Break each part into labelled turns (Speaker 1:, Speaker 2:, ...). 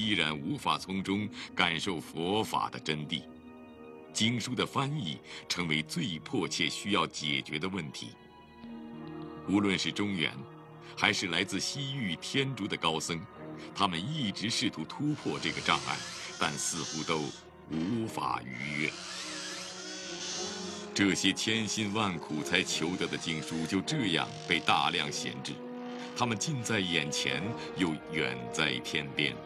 Speaker 1: 依然无法从中感受佛法的真谛。经书的翻译成为最迫切需要解决的问题。无论是中原，还是来自西域天竺的高僧，他们一直试图突破这个障碍，但似乎都无法逾越。这些千辛万苦才求得的经书就这样被大量闲置，它们近在眼前，又远在天边。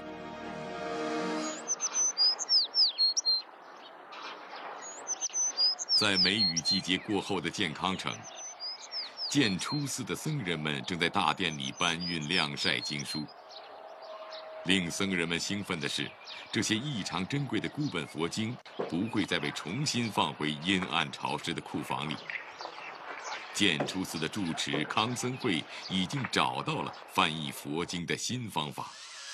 Speaker 1: 在梅雨季节过后的健康城，建初寺的僧人们正在大殿里搬运晾晒经书。令僧人们兴奋的是，这些异常珍贵的孤本佛经不会再被重新放回阴暗潮湿的库房里。建初寺的住持康僧会已经找到了翻译佛经的新方法。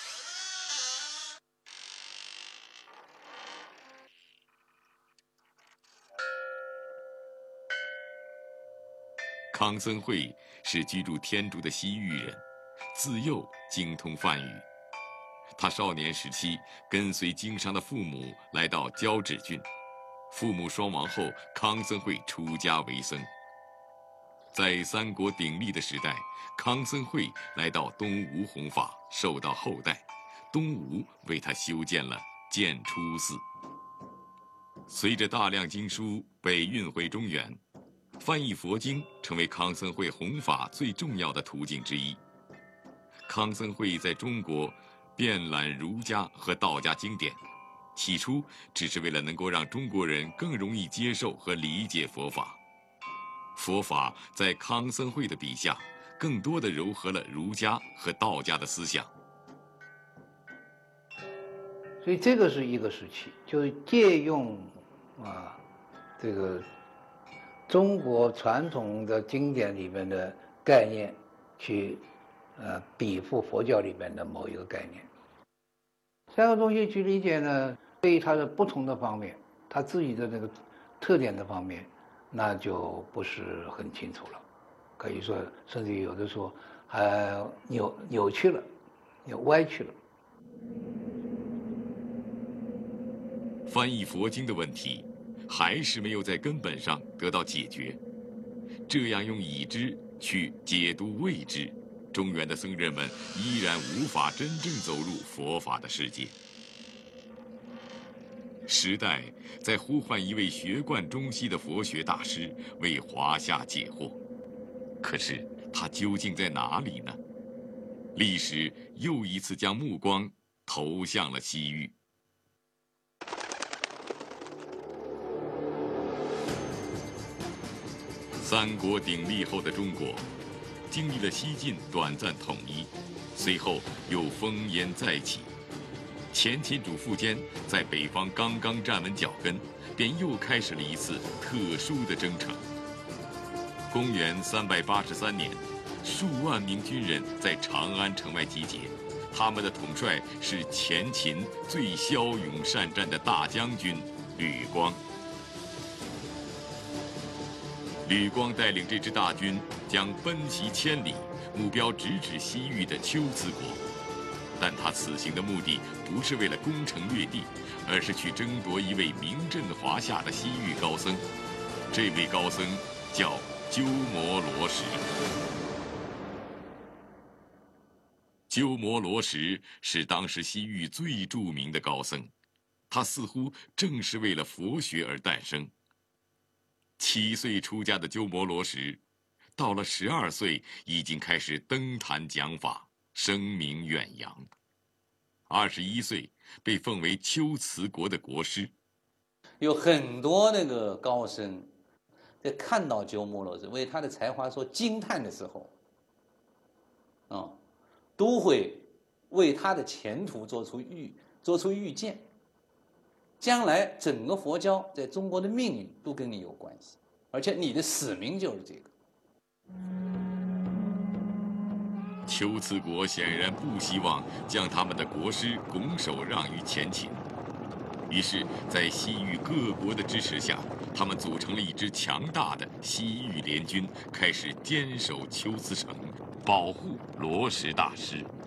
Speaker 1: 康僧会是居住天竺的西域人，自幼精通梵语。他少年时期跟随经商的父母来到交趾郡，父母双亡后，康僧会出家为僧。在三国鼎立的时代，康僧会来到东吴弘法，受到厚待，东吴为他修建了建初寺。随着大量经书被运回中原，翻译佛经成为康僧会弘法最重要的途径之一。康僧会在中国遍览儒家和道家经典，起初只是为了能够让中国人更容易接受和理解佛法。佛法在康僧会的笔下，更多地糅合了儒家和道家的思想。
Speaker 2: 所以这个是一个时期，就是借用这个中国传统的经典里面的概念，去比附佛教里面的某一个概念。三个东西去理解呢，对于它的不同的方面，它自己的那个特点的方面，那就不是很清楚了。可以说，甚至于有的说还扭曲了，歪曲了。
Speaker 1: 翻译佛经的问题还是没有在根本上得到解决。这样用已知去解读未知，中原的僧人们依然无法真正走入佛法的世界。时代在呼唤一位学贯中西的佛学大师为华夏解惑，可是他究竟在哪里呢？历史又一次将目光投向了西域。三国鼎立后的中国，经历了西晋短暂统一，随后又烽烟再起。前秦主苻坚在北方刚刚站稳脚跟，便又开始了一次特殊的征程。公元383年，数万名军人在长安城外集结，他们的统帅是前秦最骁勇善战的大将军吕光。吕光带领这支大军将奔袭千里，目标直指西域的龟兹国。但他此行的目的不是为了攻城略地，而是去争夺一位名震华夏的西域高僧。这位高僧叫鸠摩罗什。鸠摩罗什是当时西域最著名的高僧，他似乎正是为了佛学而诞生。7岁出家的鸠摩罗什，到了12岁已经开始登坛讲法，声名远扬。21岁被奉为龟兹国的国师。
Speaker 3: 有很多那个高僧在看到鸠摩罗什为他的才华所惊叹的时候，都会为他的前途做出预见。将来整个佛教在中国的命运都跟你有关系，而且你的使命就是这个。
Speaker 1: 龟兹国显然不希望将他们的国师拱手让于前秦，于是，在西域各国的支持下，他们组成了一支强大的西域联军，开始坚守龟兹城，保护罗什大师。